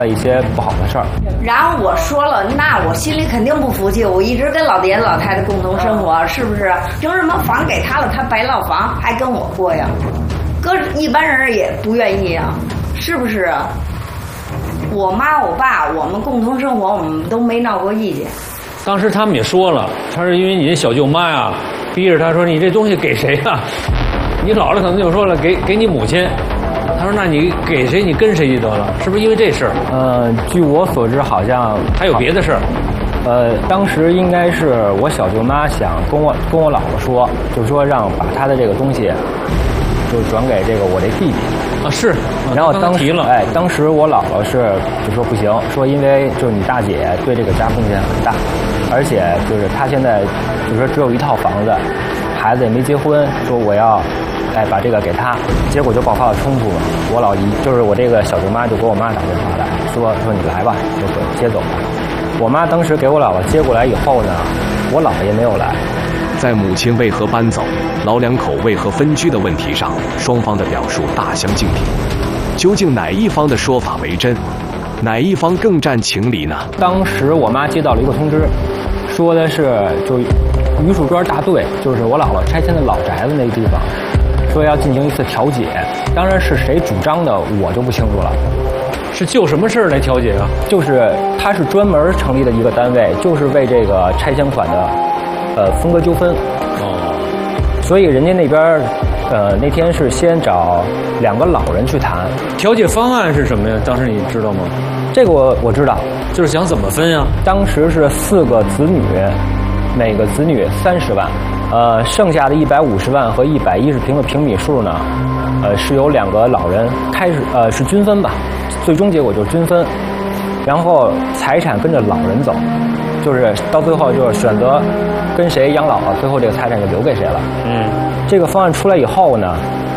一些不好的事儿。 然后我说了，那我心里肯定不服气。我一直跟老爹老太太共同生活，是不是？凭什么房给他了，他白老房还跟我过呀？搁一般人也不愿意啊，是不是啊？我妈我爸我们共同生活，我们都没闹过意见。 当时他们也说了，他是因为你这小舅妈呀，逼着他说你这东西给谁呀？你姥姥可能就说了给你母亲。他说那你给谁你跟谁就得了，是不是因为这事儿？ 据我所知，好像还有别的事儿。 当时应该是我小舅妈想跟我姥姥说，就是说让把她的这个东西就转给这个我这弟弟啊，是。 然后当时当时我姥姥就说不行，说因为就是你大姐对这个家贡献很大，而且就是她现在就是说只有一套房子，孩子也没结婚，说我要把这个给她，结果就爆发了冲突嘛。我老姨就是我这个小舅妈就给我妈打电话来说你来吧，就接走吧。我妈当时给我姥姥接过来以后呢，我姥姥也没有来。 在母亲为何搬走、老两口为何分居的问题上，双方的表述大相径庭。究竟哪一方的说法为真？哪一方更占情理呢？ 当时我妈接到了一个通知，说的是就榆树庄大队，就是我姥姥拆迁的老宅子那个地方，说要进行一次调解。当然是谁主张的我就不清楚了。 是就什么事儿来调解啊？ 就是他是专门成立的一个单位，就是为这个拆迁款的分割纠纷。所以人家那边那天是先找2个老人去谈。 调解方案是什么呀？当时你知道吗？ 这个我知道， 就是想怎么分呀？ 当时是4个子女，每个子女30万，剩下的150万和110平的平米数呢，是由2个老人开始是均分吧，最终结果就是均分，然后财产跟着老人走，就是到最后就是选择跟谁养老了，最后这个财产就留给谁了。这个方案出来以后呢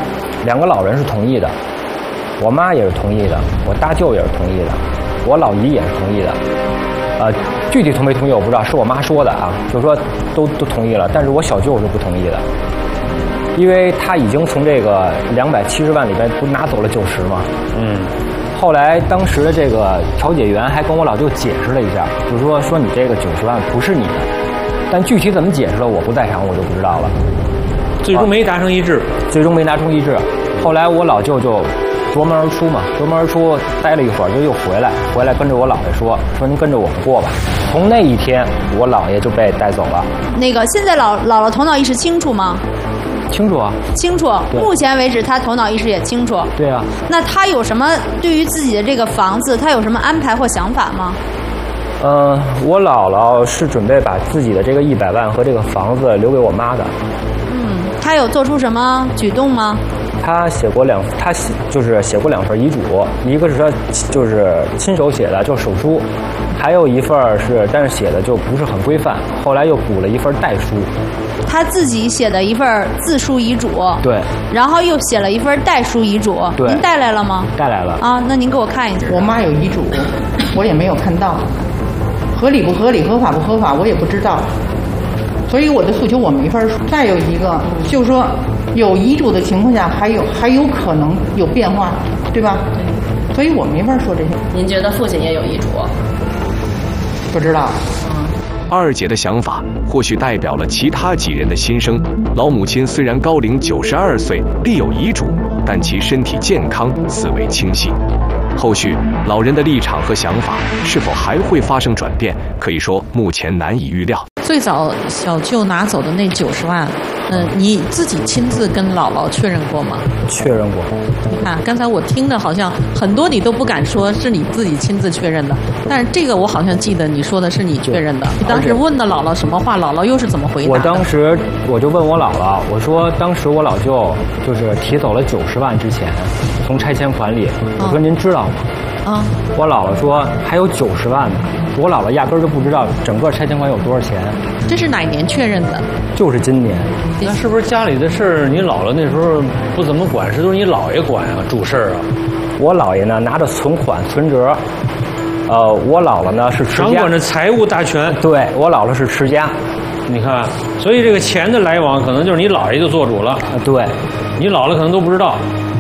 ，2个老人是同意的，我妈也是同意的，我大舅也是同意的，我老姨也是同意的。具体同没同意我不知道，是我妈说的啊，就是说都同意了，但是我小舅是不同意的，因为他已经从这个270万里边不拿走了90嘛。后来当时的这个调解员还跟我老舅解释了一下，就是说你这个90万不是你的，但具体怎么解释了我不在场，我就不知道了。 最终没达成一致。 后来我老舅就夺门而出嘛，夺门而出待了一会儿就又回来跟着我姥爷说您跟着我们过吧。从那一天我姥爷就被带走了。 那个现在姥姥头脑意识清楚吗？ 清楚啊。 清楚。目前为止他头脑意识也清楚。 对啊。 那他有什么对于自己的这个房子他有什么安排或想法吗？ 我姥姥是准备把自己的这个100万和这个房子留给我妈的。 他有做出什么举动吗？ 他写过2份遗嘱，一个是他就是亲手写的，就手书，还有一份是，但是写的就不是很规范，后来又补了一份代书。 他自己写的一份自书遗嘱。 对。 然后又写了一份代书遗嘱。 对。 您带来了吗？ 带来了。 啊，那您给我看一下。 我妈有遗嘱，我也没有看到，合理不合理，合法不合法，我也不知道。所以我的诉求我没法说。再有一个就是说，有遗嘱的情况下，还有可能有变化，对吧？所以我没法说这些。 您觉得父亲也有遗嘱？ 不知道。 二姐的想法或许代表了其他几人的心声。老母亲虽然高龄92岁，立有遗嘱，但其身体健康，思维清晰。后续老人的立场和想法是否还会发生转变，可以说目前难以预料。 最早小舅拿走的那90万，你自己亲自跟姥姥确认过吗？ 确认过。 你看，刚才我听的好像很多你都不敢说是你自己亲自确认的，但是这个我好像记得你说的是你确认的。你当时问的姥姥什么话，姥姥又是怎么回答的？ 我当时我就问我姥姥，我说当时我老舅就是提走了90万之前，从拆迁款里，我说您知道吗？我姥姥说还有90万呢。我姥姥压根儿就不知道整个拆迁款有多少钱。 这是哪年确认的？ 就是今年。 那是不是家里的事儿你姥姥那时候不怎么管，是都是你姥爷管啊，主事儿啊？ 我姥爷呢拿着存款存折，我姥姥呢是持家， 掌管着财务大权。 对，我姥姥是持家。 你看，所以这个钱的来往可能就是你姥爷就做主了。 对， 你姥姥可能都不知道。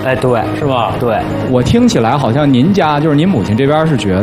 哎，对， 是吧？ 对， 我听起来好像您家就是您母亲这边是觉